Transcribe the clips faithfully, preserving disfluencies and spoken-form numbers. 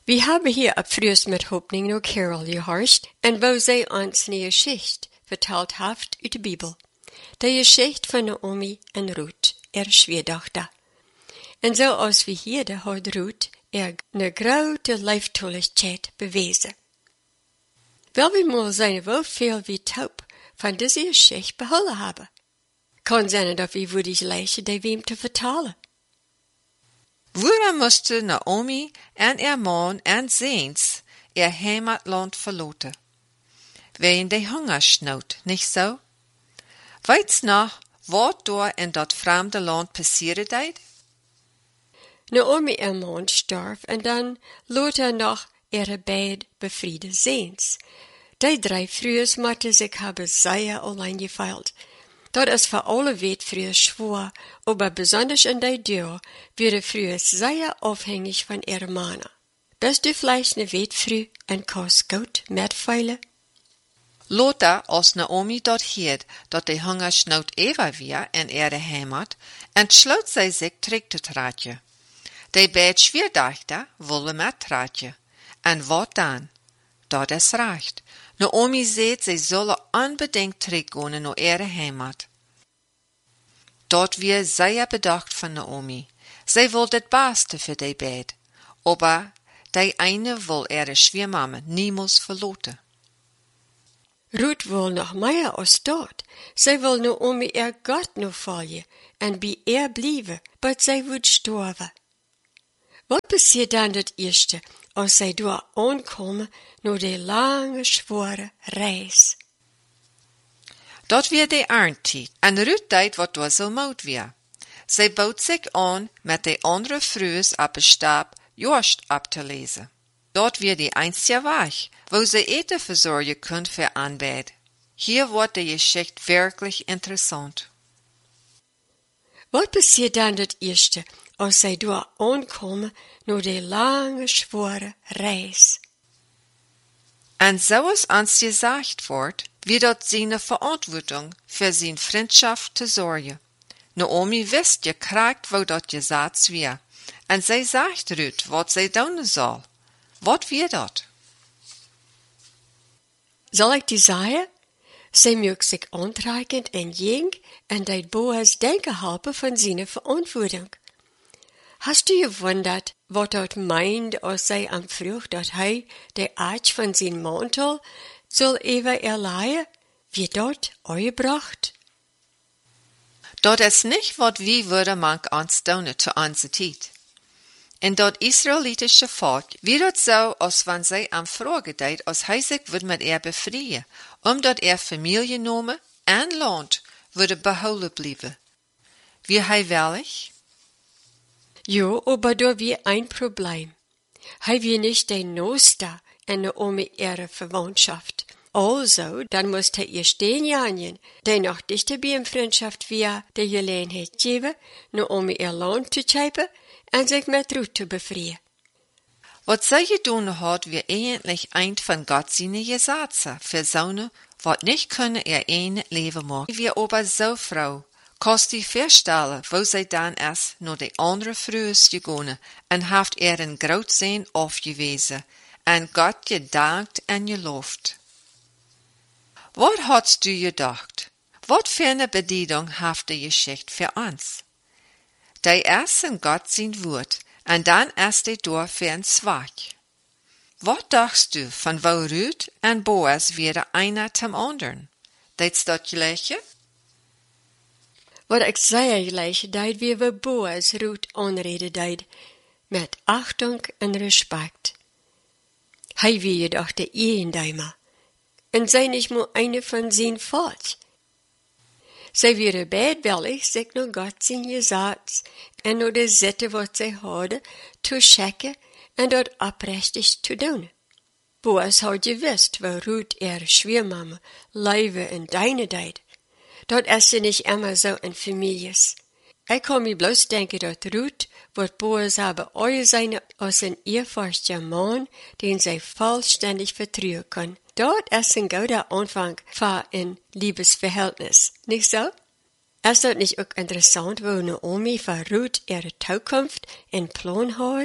We hebben hier op frühs met Hoffning no Carol gehoord en wo zij ons een Geschichte verteld heeft uit de Bibel. De Geschichte van Naomi en Ruth, er Schwiegerdochter. En zoals we hier had Ruth er een grote lieftoeligheid bewezen. Wel we mal zijn wel veel wie taub van deze Geschichte behouden hebben. Kan zijn dat we würdig lezen die wem te vertalen. Waarom musste Naomi en ihr man en Seens ihr Heimatland verlaten? Wegen der Hungersnot, nicht so? Weit's noch, wat door in dat vreemde land passieren deed? Naomi ihr man starf en dan lot er noch ihre beid befriede Seens. Die drei frühs moeten sich hebben sehr allein gefeilt. Dat is voor alle weet früher schwor, aber besonders in die Deur wurde früher sehr abhängig von ihren Männern. Bist du vielleicht ne weet früh en kannst gut mitfeilen? Later, als Naomi dort hielt, dat de Hungersnot ever weer in ihre Heimat, entschloot zij zich terug te treden. De beid Schwiegerdochter willen mittreden. En wat dan? Dat is recht. Naomi zei, zij zullen unbedingt teruggaan naar ihre Heimat. Dat weer zeer bedacht van Naomi. Zij wil het beste voor die beid. Aber die eine wil ihre Schwiegermama niemals verlaten. Ruth wil nog meer als dat. Zij wil Naomi ihr Gott nog volgen en bij ihr blijven, but zij wordt sterven. Wat passiert dan het eerste, als zij door aankomen naar de lange, zware reis? Dat weer de Arntied, en Ruth deed wat door zo mout weer. Zij bood zich aan met de andere vrouwen op de stap Jorst op te lezen. Dat weer de einzige weg, wo ze eten verzorgen kunt voor aanbid. Hier wordt de Geschichte wirklich interessant. Wat passiert dan het eerste, als zij door aankomen naar de lange, zware reis? En zoals ons gezegd wordt, wie dat zijn verantwoording voor zijn vriendschap te zorgen. Naomi wist je krijgt wo dat gezegd weer, en zij zegt Ruth wat zij doen zal. Wat weer dat? Zal ik die zeggen? Zij moet zich aantrekken en jeng en dat Boas denken helpen van zijn verantwoording. Hast du gewundert, wat dat meint, als zij am vroeg dat hij de aard van zijn mantel zal even erleihen? Wie dat uitgebracht? Dat is niet wat wie würden mank ons doen zu onze tijd. In dat Israelitische volk wie dat zo, als wann zij am vragen deed, als hij zich would met er befrieden, omdat er familienomen en land würde behouden blijven. Wie hij wellig? Jo, aber da wie ein Problem. Hij wie nicht de Noster en Naomi ihre Verwandtschaft. Also, dann muss hij ihr stehen janjen, der noch dichter bei ihm Freundschaft wie de Gelegenheit geben, Naomi ihr Land zu schreiben en sich mit Ruth zu befrieden. Wat zij gedaan had, weer eigentlich ein van Gott seine Gesetze, für Sonne, wat nicht können ihr ein Leben machen. Wir aber so Frau, kost die verstellen, wo zij dan is naar de andere vrouwen gegaan, en heeft er een groot zijn afgewezen, en Gott gedankt en geloofd. Wat hadst du gedacht? Wat für eine Bedeutung heeft de Geschichte für uns? Die is in Gott sein Wort, en dan is die door für ein Zweck. Wat dachtst du von wo Ruth en Boas wieder einer zum anderen? Deed's dat gleiche? Wat ik zei gleich deed, wie we Boas Ruth aanreden deed, met Achtung en Respekt. Hij wie jedoch de Ehendeimer, en zij nicht nur eine von zijn Volk. Zij waren beidwillig zich naar Gott zijn gezet en naar de Sitte wat zij hadden te checken en dat oprechtig te doen. Boas had gewusst, wo Ruth ihre Schwiegermama leven en deine deed. Dat is ze nicht immer so in Families. Ik kan me bloß denken dat Ruth wordt Boas hebben aanzien als een eervorscher man, den zij vollständig vertrouwen kan. Dat is een guter Anfang voor een Liebesverhältnis, nicht so? Ist das nicht auch interessant, wo Naomi für Ruth ihre Zukunft in Plan hat?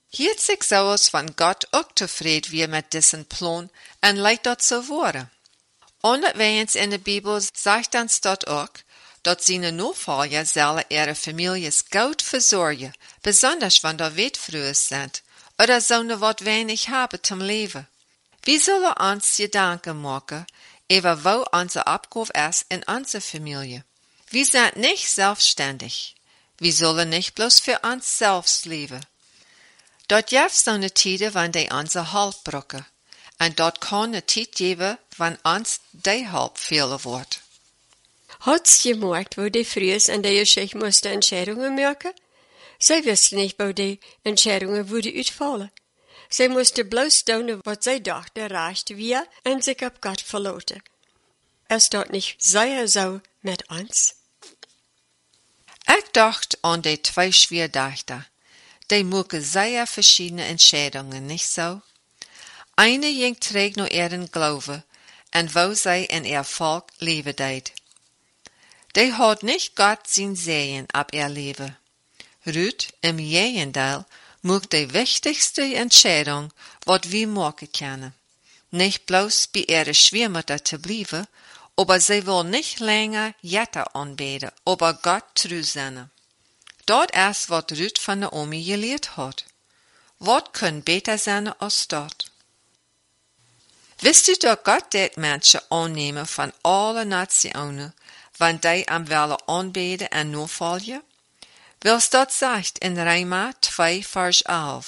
Hier sich zoals van God ook tevreden weer met dissen plan en leidt dat zo worden. Onderwijs in de Bibel zegt ons dat ook, dat zijn Nachfolger zullen ihre families gut verzorgen, besonders wanneer wetfrüher sind, oder zouden wat wenig hebben zum Leben. Wir sollen uns Gedanken machen, über wo unsere Abgabe ist in unserer Familie. Wir sind nicht selbstständig. Wir sollen nicht bloß für uns selbst leben. Dort gibt es eine Zeit, wann die unsere Halt brauchen. Und dort kann eine Zeit geben, wann uns die Halt fehlen wird. Hat's gemerkt, wo die früher an der Geschichte musste Entscheidungen machen? Sie wussten nicht, wo die Entscheidungen würden ausfallen. Sie mussten bloß tun, was sie dachten, recht wir und sich auf Gott verlassen. Ist dort nicht sehr so mit uns? Ich dachte an die zwei Schwerdachter. Die machen sehr verschiedene Entscheidungen, nicht so? Eine ging trägt nur ihren Glaube und wo sie in ihr Volk leben deed. Die hat nicht Gott sein Sehen ab ihr Leben. Ruth im Gegenteil macht die wichtigste Entscheidung, was wir machen können. Nicht bloß bei ihrer Schwiegermutter zu bleiben, aber sie will nicht länger Jette anbeten, aber Gott treu sein. Dort ist, was Ruth von Naomi gelehrt hat. Was kann besser sein als dort? Wisst ihr, dass Gott det Menschen annehmen von allen Nationen, wenn die am Welle anbeten und nachfolgen? Wils dat sagt in Römer zwei, Vers elf.